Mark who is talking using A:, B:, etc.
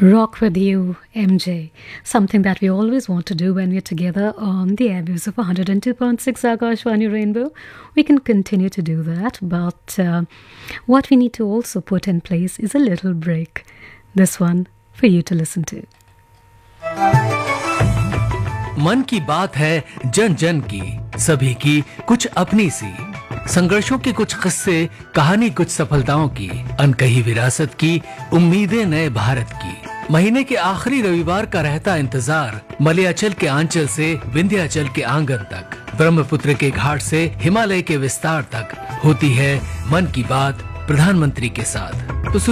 A: Rock with you, MJ. Something that we always want to do when we're together on the airwaves of 102.6 Akashvani Rainbow. We can continue to do that, but what we need to also put in place is a little break. This one for you to listen to.
B: मन की बात है जन जन की, सभी की कुछ अपनी सी, संघर्षों के कुछ किस्से, कहानी कुछ सफलताओं की, अनकही विरासत की, उम्मीदें नए भारत की। महीने के आखिरी रविवार का रहता इंतजार, मलयाचल के आंचल से विंध्याचल के आंगन तक, ब्रह्मपुत्र के घाट से हिमालय के विस्तार तक होती है मन की बात प्रधानमंत्री के साथ। तो